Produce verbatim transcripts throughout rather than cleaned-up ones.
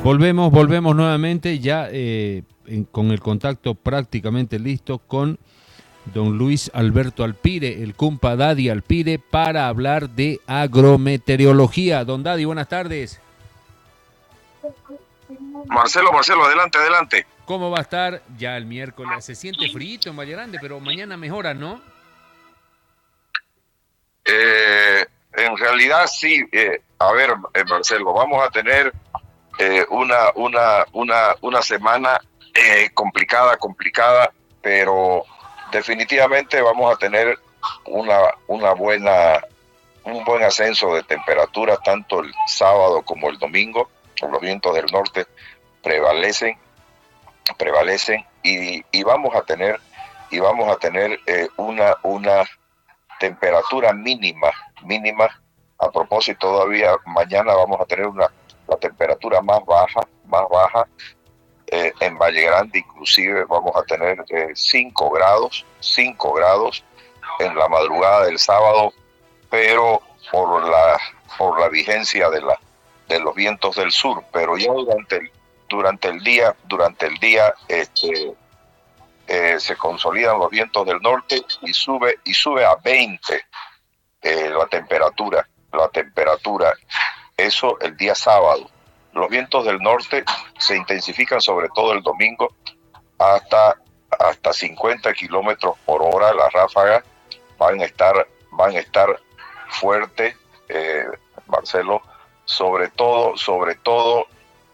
Volvemos, volvemos nuevamente ya eh, en- con el contacto prácticamente listo con don Luis Alberto Alpire, el cumpa Daddy Alpire, para hablar de agrometeorología. Don Daddy, buenas tardes. Marcelo, Marcelo, adelante, adelante. ¿Cómo va a estar ya el miércoles? Se siente frío en Valle Grande, pero mañana mejora, ¿no? Eh, en realidad sí, eh, a ver, eh, Marcelo, vamos a tener eh, una, una, una, una semana eh, complicada, complicada, pero definitivamente vamos a tener una, una buena, un buen ascenso de temperatura tanto el sábado como el domingo. Los vientos del norte prevalecen, prevalecen y, y vamos a tener y vamos a tener eh, una, una temperatura mínima, mínima. A propósito, todavía mañana vamos a tener una la temperatura más baja, más baja eh, en Valle Grande, inclusive vamos a tener eh, cinco grados, cinco grados en la madrugada del sábado, pero por la por la vigencia de la de los vientos del sur, pero ya durante el durante el día, durante el día este eh, se consolidan los vientos del norte y sube y sube a veinte eh, la temperatura, la temperatura, eso el día sábado. Los vientos del norte se intensifican sobre todo el domingo hasta, hasta cincuenta kilómetros por hora, las ráfagas van a estar, van a estar fuertes, eh, Marcelo, sobre todo, sobre todo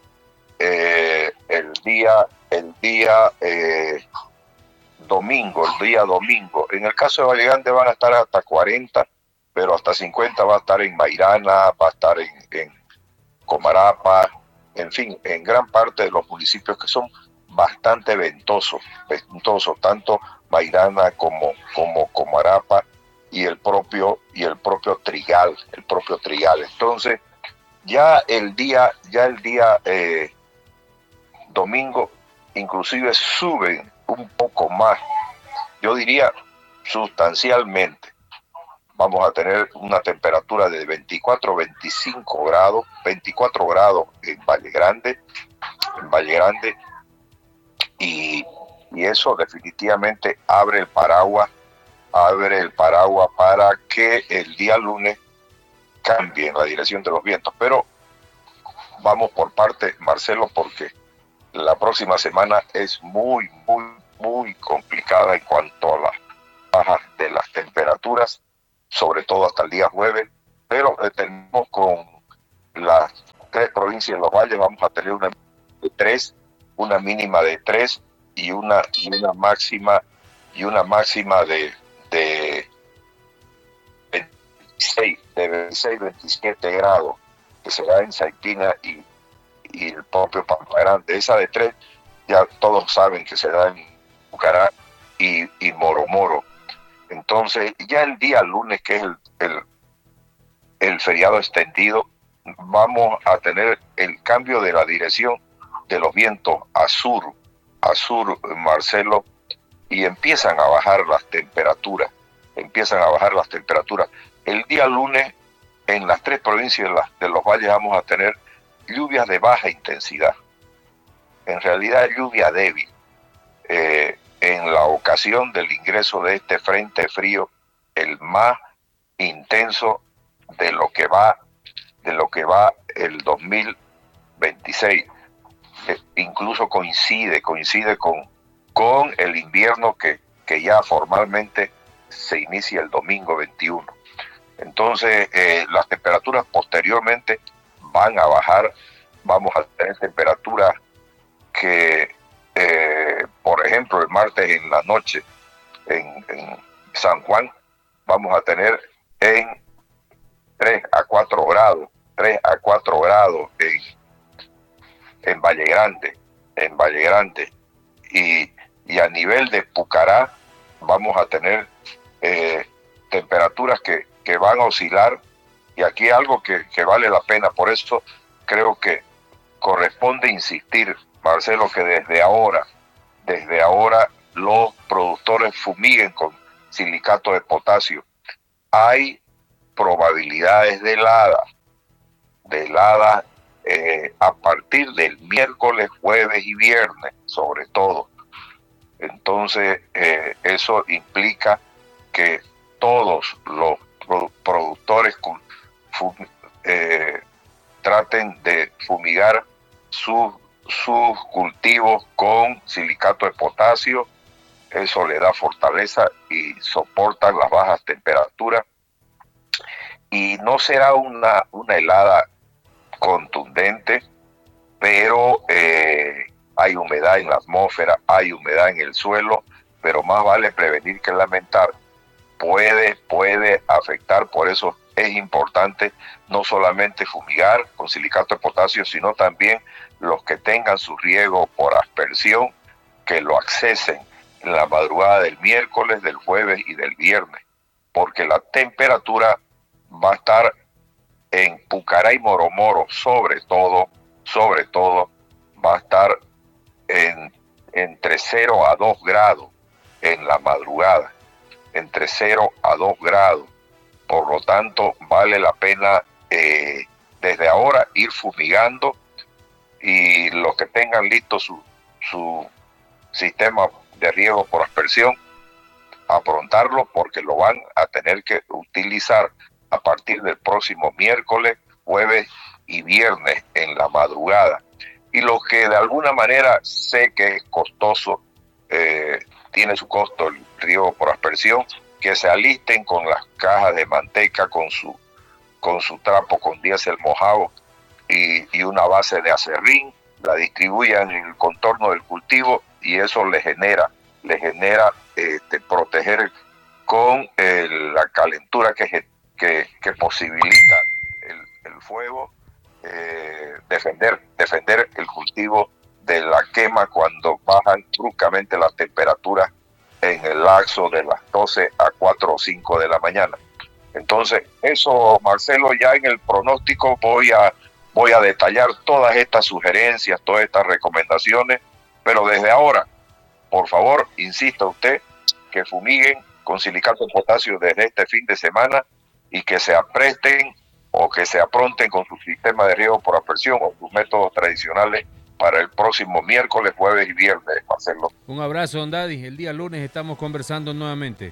eh, el día, el día eh, domingo, el día domingo. En el caso de Valle Grande van a estar hasta cuarenta, pero hasta cincuenta va a estar en Mairana, va a estar en, en Comarapa, en fin, en gran parte de los municipios que son bastante ventosos, ventosos, tanto Mairana como, como Comarapa y el propio, y el propio Trigal, el propio Trigal. Entonces, ya el día, ya el día eh, domingo, inclusive suben un poco más, yo diría sustancialmente. Vamos a tener una temperatura de veinticuatro, veinticinco grados, veinticuatro grados en Valle Grande, en Valle Grande, y, y eso definitivamente abre el paraguas, abre el paraguas para que el día lunes cambie en la dirección de los vientos. Pero vamos por parte, Marcelo, porque la próxima semana es muy, muy, muy complicada en cuanto a las bajas de las temperaturas, sobre todo hasta el día jueves, pero eh, tenemos con las tres provincias de los valles, vamos a tener una de tres, una mínima de tres y una, y una máxima y una máxima de, de veintiséis, de veintiséis, veintisiete grados, que será en Saitina y, y el propio Pampa Grande. Esa de tres, ya todos saben que se da en Bucará y, y Moro Moro. Entonces, ya el día lunes, que es el, el, el feriado extendido, vamos a tener el cambio de la dirección de los vientos a sur, a sur, Marcelo, y empiezan a bajar las temperaturas, empiezan a bajar las temperaturas. El día lunes, en las tres provincias de, las, de los valles vamos a tener lluvias de baja intensidad, en realidad lluvia débil. Eh, en la ocasión del ingreso de este frente frío, el más intenso de lo que va de lo que va el dos mil veintiséis. Eh, incluso coincide coincide con con el invierno que, que ya formalmente se inicia el domingo veintiuno. Entonces, eh, las temperaturas posteriormente van a bajar, vamos a tener temperaturas que, eh, por ejemplo, el martes en la noche en, en San Juan vamos a tener en tres a cuatro grados, tres a cuatro grados en, en Valle Grande, en Valle Grande. Y, y a nivel de Pucará vamos a tener eh, temperaturas que, que van a oscilar, y aquí algo que, que vale la pena, por eso creo que corresponde insistir, Marcelo, que desde ahora, desde ahora los productores fumiguen con silicato de potasio. Hay probabilidades de heladas, de heladas eh, a partir del miércoles, jueves y viernes, sobre todo. Entonces, eh, eso implica que todos los pro productores eh, traten de fumigar sus, sus cultivos con silicato de potasio. Eso le da fortaleza y soporta las bajas temperaturas. Y no será una, una helada contundente, pero eh, hay humedad en la atmósfera, hay humedad en el suelo, pero más vale prevenir que lamentar. Puede, puede afectar, por eso es importante no solamente fumigar con silicato de potasio, sino también los que tengan su riego por aspersión, que lo accesen en la madrugada del miércoles, del jueves y del viernes, porque la temperatura va a estar en Pucará y Moromoro, sobre todo, sobre todo, va a estar en, entre cero a dos grados en la madrugada, entre cero a dos grados. Por lo tanto, vale la pena eh, desde ahora ir fumigando, y los que tengan listo su, su sistema de riego por aspersión, aprontarlo, porque lo van a tener que utilizar a partir del próximo miércoles, jueves y viernes en la madrugada. Y lo que de alguna manera sé que es costoso, eh, tiene su costo el riego por aspersión, que se alisten con las cajas de manteca, con su, con su trapo con diésel mojado y, y una base de acerrín, la distribuyan en el contorno del cultivo, y eso le genera, le genera este, proteger con el, la calentura que, que, que posibilita el, el fuego, eh, defender, defender el cultivo de la quema cuando bajan bruscamente las temperaturas en el lapso de las doce a cuatro o cinco de la mañana. Entonces, eso, Marcelo, ya en el pronóstico voy a, voy a detallar todas estas sugerencias, todas estas recomendaciones, pero desde ahora, por favor, insista usted que fumiguen con silicato de potasio desde este fin de semana, y que se apresten o que se apronten con su sistema de riego por aspersión o sus métodos tradicionales para el próximo miércoles, jueves y viernes, Marcelo. Un abrazo, don Daddy. El día lunes estamos conversando nuevamente.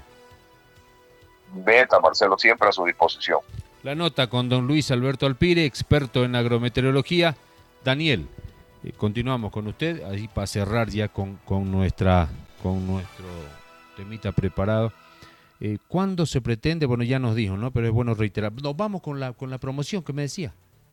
Beta, Marcelo, siempre a su disposición. La nota con don Luis Alberto Alpire, experto en agrometeorología. Daniel, eh, continuamos con usted, ahí para cerrar ya con, con, nuestra, con nuestro temita preparado. Eh, ¿Cuándo se pretende? Bueno, ya nos dijo, ¿no? Pero es bueno reiterar. Nos vamos con la, con la promoción que me decía.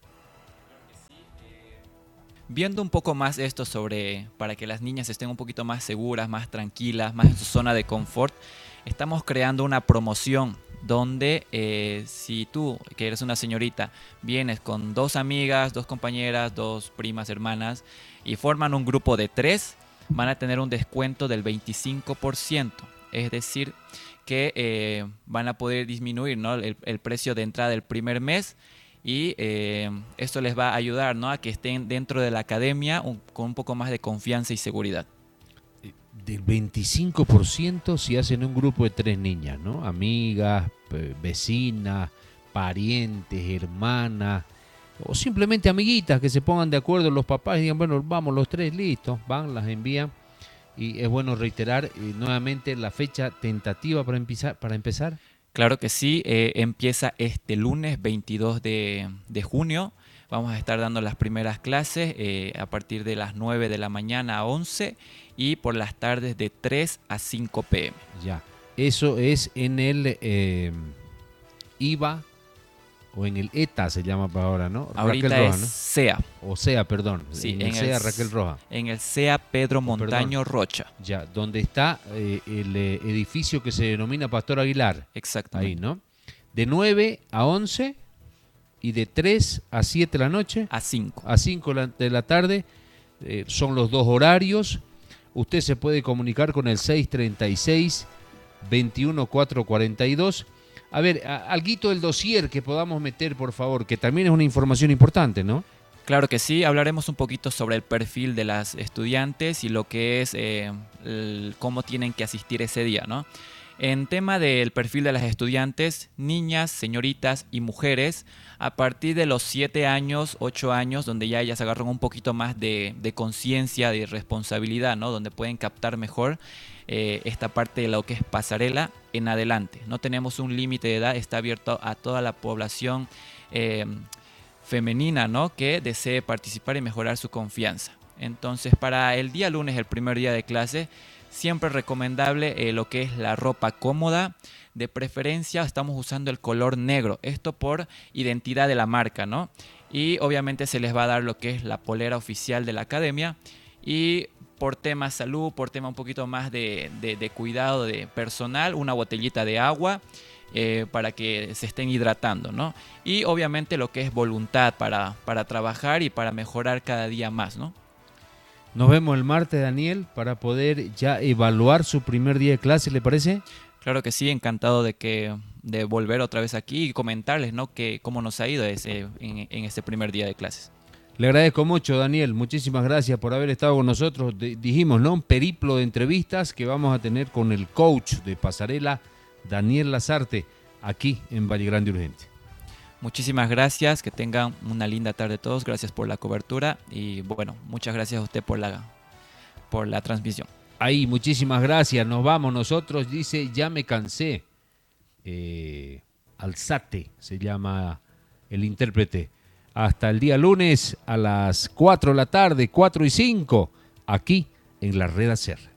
Viendo un poco más esto sobre, para que las niñas estén un poquito más seguras, más tranquilas, más en su zona de confort, estamos creando una promoción donde eh, si tú, que eres una señorita, vienes con dos amigas, dos compañeras, dos primas, hermanas, y forman un grupo de tres, van a tener un descuento del veinticinco por ciento. Es decir, que eh, van a poder disminuir, ¿no?, el, el precio de entrada del primer mes. Y eh, esto les va a ayudar, ¿no?, a que estén dentro de la academia un, con un poco más de confianza y seguridad. Del veinticinco por ciento si hacen un grupo de tres niñas, ¿no? Amigas, vecinas, parientes, hermanas, o simplemente amiguitas que se pongan de acuerdo los papás y digan, bueno, vamos los tres, listos, van, las envían. Y es bueno reiterar eh, nuevamente la fecha tentativa para empezar. Para empezar. Claro que sí, eh, empieza este lunes veintidós de junio. Vamos a estar dando las primeras clases eh, a partir de las nueve de la mañana a once y por las tardes de tres a cinco pe eme. Ya, eso es en el eh, I V A o en el E T A se llama para ahora, ¿no? Ahorita Raquel Roja, es ¿no? C E A. O C E A, perdón. Sí, en, en el C E A Raquel Roja. En el C E A Pedro Montaño oh, Rocha. Ya, donde está eh, el eh, edificio que se denomina Pastor Aguilar. Exactamente. Ahí, ¿no? De nueve a once y de tres a siete de la noche. A cinco. A cinco de la tarde. Eh, son los dos horarios. Usted se puede comunicar con el seis treinta y seis, veintiuno, cuatrocientos cuarenta y dos. A ver, a, alguito del dossier que podamos meter, por favor, que también es una información importante, ¿no? Claro que sí, hablaremos un poquito sobre el perfil de las estudiantes y lo que es eh, el, cómo tienen que asistir ese día, ¿no? En tema del perfil de las estudiantes, niñas, señoritas y mujeres, a partir de los siete años, ocho años, donde ya ellas agarran un poquito más de, de conciencia, de responsabilidad, ¿no? Donde pueden captar mejor eh, esta parte de lo que es pasarela en adelante. No tenemos un límite de edad, está abierto a toda la población eh, femenina, ¿no? Que desee participar y mejorar su confianza. Entonces, para el día lunes, el primer día de clase, siempre recomendable eh, lo que es la ropa cómoda. De preferencia estamos usando el color negro, esto por identidad de la marca, ¿no? Y obviamente se les va a dar lo que es la polera oficial de la academia. Y por tema salud, por tema un poquito más de, de, de cuidado de personal, una botellita de agua eh, para que se estén hidratando, ¿no? Y obviamente lo que es voluntad para, para trabajar y para mejorar cada día más, ¿no? Nos vemos el martes, Daniel, para poder ya evaluar su primer día de clase, ¿le parece? Claro que sí, encantado de que de volver otra vez aquí y comentarles, ¿no? Que cómo nos ha ido ese, en, en este primer día de clases. Le agradezco mucho, Daniel. Muchísimas gracias por haber estado con nosotros. D- dijimos, ¿no? Un periplo de entrevistas que vamos a tener con el coach de pasarela, Daniel Lazarte, aquí en Valle Grande Urgente. Muchísimas gracias, que tengan una linda tarde todos, gracias por la cobertura y bueno, muchas gracias a usted por la, por la transmisión. Ahí, muchísimas gracias, nos vamos nosotros, dice, ya me cansé. Eh, Alzate se llama el intérprete. Hasta el día lunes a las cuatro de la tarde, cuatro y cinco, aquí en la Red Acer.